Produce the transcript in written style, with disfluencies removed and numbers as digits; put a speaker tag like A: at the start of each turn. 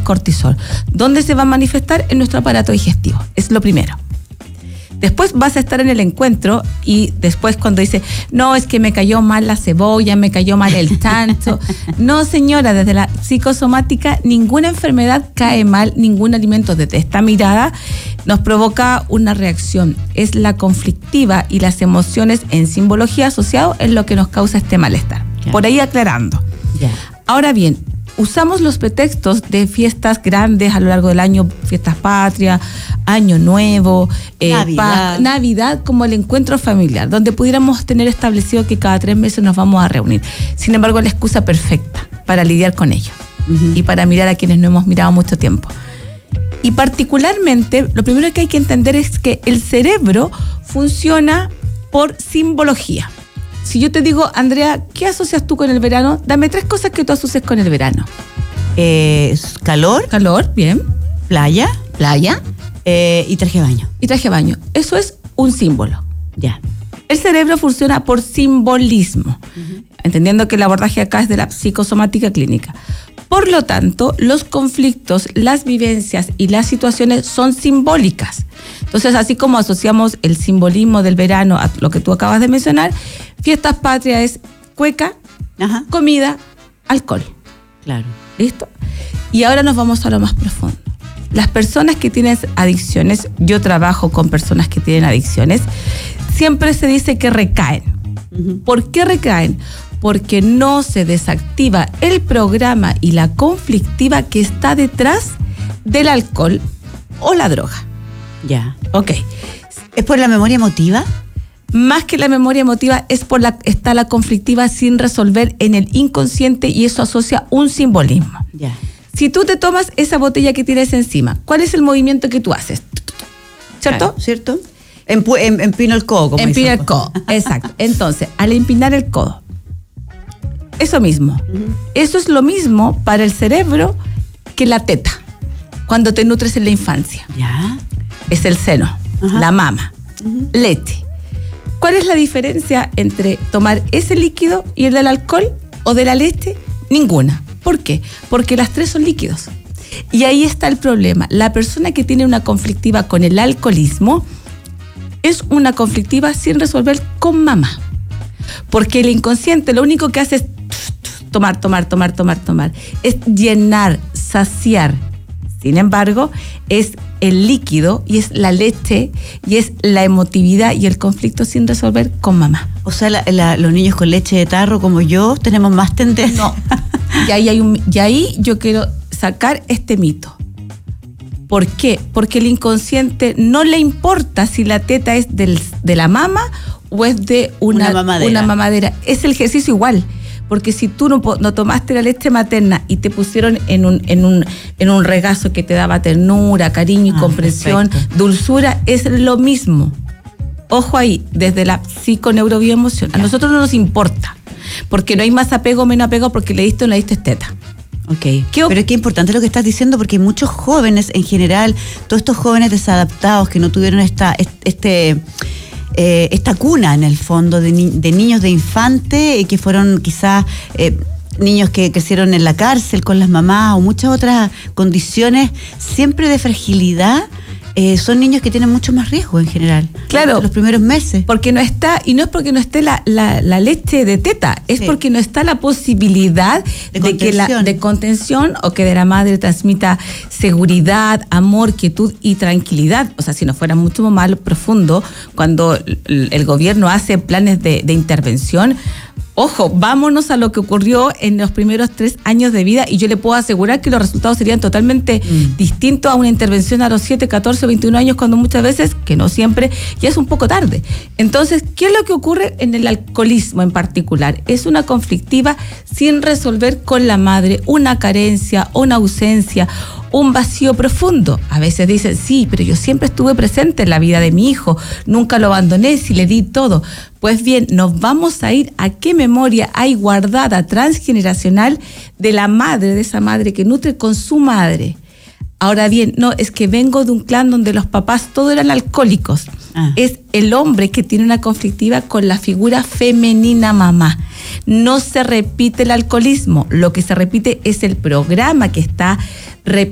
A: cortisol. ¿Dónde se va a manifestar? En nuestro aparato digestivo. Es lo primero. Después vas a estar en el encuentro y después cuando dice, no, es que me cayó mal la cebolla, me cayó mal el chancho. No, señora, desde la psicosomática ninguna enfermedad cae mal, ningún alimento desde esta mirada nos provoca una reacción. Es la conflictiva y las emociones en simbología asociado es lo que nos causa este malestar. Ya. Por ahí aclarando. Ya. Ahora bien, usamos los pretextos de fiestas grandes a lo largo del año, fiestas patrias, Año Nuevo, Navidad como el encuentro familiar, donde pudiéramos tener establecido que cada 3 meses nos vamos a reunir. Sin embargo, la excusa perfecta para lidiar con ello y para mirar a quienes no hemos mirado mucho tiempo. Y particularmente, lo primero que hay que entender es que el cerebro funciona por simbología. Si yo te digo, Andrea, ¿qué asocias tú con el verano? Dame 3 cosas que tú asocies con el verano.
B: Calor.
A: Calor, bien.
B: Playa. Y traje de baño.
A: Y traje de baño. Eso es un símbolo.
B: Ya.
A: El cerebro funciona por simbolismo, entendiendo que el abordaje acá es de la psicosomática clínica. Por lo tanto, los conflictos, las vivencias y las situaciones son simbólicas. Entonces, así como asociamos el simbolismo del verano a lo que tú acabas de mencionar, fiestas patrias es cueca, comida, alcohol.
B: Claro.
A: ¿Listo? Y ahora nos vamos a lo más profundo. Las personas que tienen adicciones, yo trabajo con personas que tienen adicciones, siempre se dice que recaen. ¿Por qué recaen? Porque no se desactiva el programa y la conflictiva que está detrás del alcohol o la droga.
B: Ya.
A: Ok.
B: ¿Es por la memoria emotiva?
A: Más que la memoria emotiva, está la conflictiva sin resolver en el inconsciente y eso asocia un simbolismo.
B: Ya.
A: Si tú te tomas esa botella que tienes encima, ¿cuál es el movimiento que tú haces? ¿Cierto?
B: Claro, ¿cierto? Empino el codo.
A: Empino el codo, exacto. Entonces, al empinar el codo, eso mismo. Eso es lo mismo para el cerebro que la teta, cuando te nutres en la infancia.
B: Ya.
A: Es el seno, la mama, leche. ¿Cuál es la diferencia entre tomar ese líquido y el del alcohol o de la leche? Ninguna. ¿Por qué? Porque las 3 son líquidos. Y ahí está el problema. La persona que tiene una conflictiva con el alcoholismo es una conflictiva sin resolver con mamá. Porque el inconsciente lo único que hace es tomar. Es llenar, saciar. Sin embargo, es el líquido y es la leche y es la emotividad y el conflicto sin resolver con mamá.
B: O sea, los niños con leche de tarro como yo tenemos más tendencia.
A: No. Y ahí yo quiero sacar este mito. ¿Por qué? Porque el inconsciente no le importa si la teta es de la mama o es de una mamadera. Es el ejercicio igual. Porque si tú no tomaste la leche materna y te pusieron en un regazo que te daba ternura, cariño y comprensión, dulzura, es lo mismo. Ojo ahí, desde la psiconeurobiemoción. A nosotros no nos importa, porque no hay más apego o menos apego porque le diste o no le diste teta.
B: Ok, pero es que importante lo que estás diciendo porque hay muchos jóvenes en general, todos estos jóvenes desadaptados que no tuvieron esta cuna en el fondo de niños de infante que fueron quizás niños que crecieron en la cárcel con las mamás o muchas otras condiciones siempre de fragilidad. Son niños que tienen mucho más riesgo en general.
A: Claro.
B: Los primeros meses.
A: Porque no está, y no es porque no esté la leche de teta, es porque no está la posibilidad de contención o que de la madre transmita seguridad, amor, quietud y tranquilidad. O sea, si no fuera mucho más profundo, cuando el gobierno hace planes de intervención, ojo, vámonos a lo que ocurrió en los primeros 3 años de vida y yo le puedo asegurar que los resultados serían totalmente distintos a una intervención a los 7, 14, 21 años, cuando muchas veces, que no siempre, ya es un poco tarde. Entonces, ¿qué es lo que ocurre en el alcoholismo en particular? Es una conflictiva sin resolver con la madre, una carencia, una ausencia, un vacío profundo. A veces dicen, sí, pero yo siempre estuve presente en la vida de mi hijo, nunca lo abandoné, sí le di todo. Pues bien, nos vamos a ir a qué memoria hay guardada transgeneracional de la madre, de esa madre que nutre con su madre. Ahora bien, no, es que vengo de un clan donde los papás todos eran alcohólicos. Es el hombre que tiene una conflictiva con la figura femenina mamá. No se repite el alcoholismo, lo que se repite es el programa que está